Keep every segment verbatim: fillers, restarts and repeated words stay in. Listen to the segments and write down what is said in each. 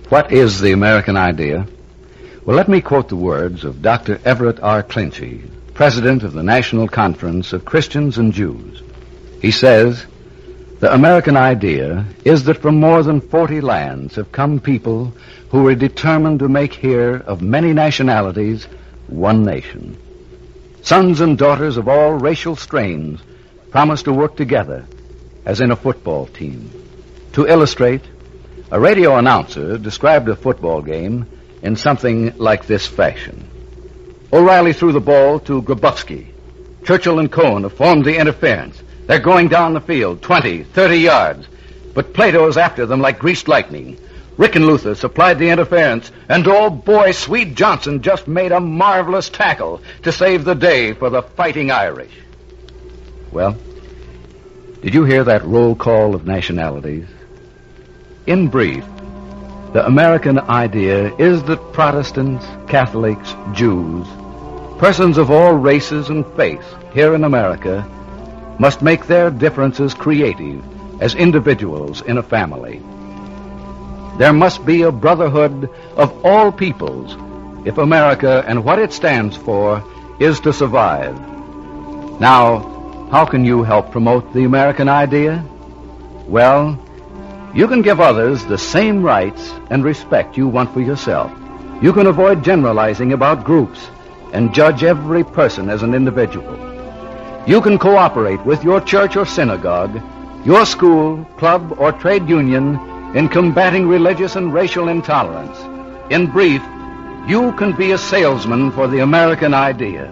What is the American idea? Well, let me quote the words of Doctor Everett R. Clinchy, president of the National Conference of Christians and Jews. He says, "The American idea is that from more than forty lands have come people who are determined to make here of many nationalities one nation. Sons and daughters of all racial strains promise to work together as in a football team. To illustrate, a radio announcer described a football game in something like this fashion. O'Reilly threw the ball to Grabowski. Churchill and Cohen have formed the interference. They're going down the field, twenty, thirty yards. But Plato's after them like greased lightning. Rickenluther supplied the interference, and oh boy, Swede Johnson just made a marvelous tackle to save the day for the Fighting Irish." Well, did you hear that roll call of nationalities? In brief, the American idea is that Protestants, Catholics, Jews, persons of all races and faiths here in America must make their differences creative as individuals in a family. There must be a brotherhood of all peoples if America and what it stands for is to survive. Now, how can you help promote the American idea? Well, you can give others the same rights and respect you want for yourself. You can avoid generalizing about groups and judge every person as an individual. You can cooperate with your church or synagogue, your school, club, or trade union in combating religious and racial intolerance. In brief, you can be a salesman for the American idea.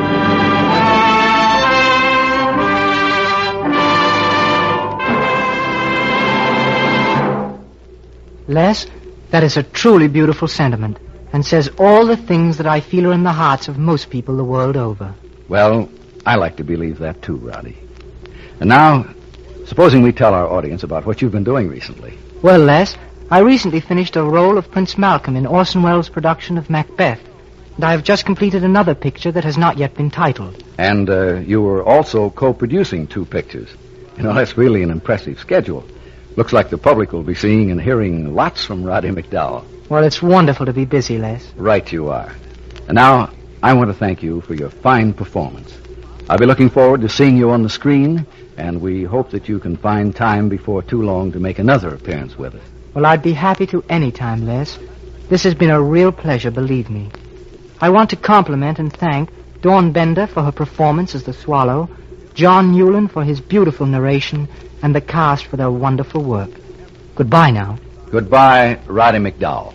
Les, that is a truly beautiful sentiment, and says all the things that I feel are in the hearts of most people the world over. Well, I like to believe that too, Roddy. And now, supposing we tell our audience about what you've been doing recently. Well, Les, I recently finished a role of Prince Malcolm in Orson Welles' production of Macbeth, and I have just completed another picture that has not yet been titled. And uh, you were also co-producing two pictures. You know, that's really an impressive schedule. Looks like the public will be seeing and hearing lots from Roddy McDowall. Well, it's wonderful to be busy, Les. Right you are. And now, I want to thank you for your fine performance. I'll be looking forward to seeing you on the screen, and we hope that you can find time before too long to make another appearance with us. Well, I'd be happy to any time, Les. This has been a real pleasure, believe me. I want to compliment and thank Dawn Bender for her performance as the Swallow, John Newland for his beautiful narration, and the cast for their wonderful work. Goodbye now. Goodbye, Roddy McDowall.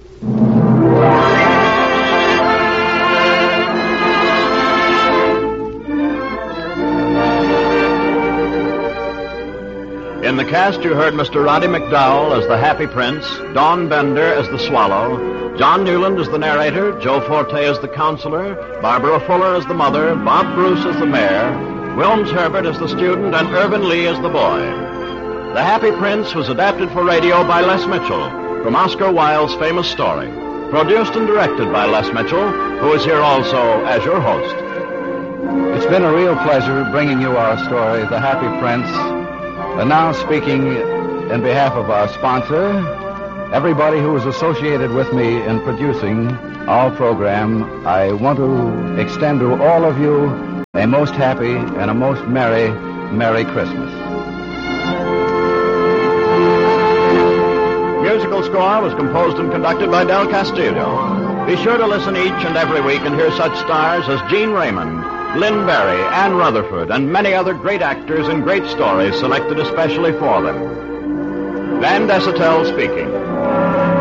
In the cast, you heard Mister Roddy McDowall as the Happy Prince, Dawn Bender as the Swallow, John Newland as the narrator, Joe Forte as the counselor, Barbara Fuller as the mother, Bob Bruce as the mayor, Wilms Herbert as the student, and Irvin Lee as the boy. The Happy Prince was adapted for radio by Les Mitchell from Oscar Wilde's famous story. Produced and directed by Les Mitchell, who is here also as your host. It's been a real pleasure bringing you our story, The Happy Prince. And now, speaking in behalf of our sponsor, everybody who is associated with me in producing our program, I want to extend to all of you a most happy and a most merry, Merry Christmas. Musical score was composed and conducted by Del Castillo. Be sure to listen each and every week and hear such stars as Gene Raymond, Lynn Barry, Ann Rutherford, and many other great actors and great stories selected especially for them. Van Dessetel speaking.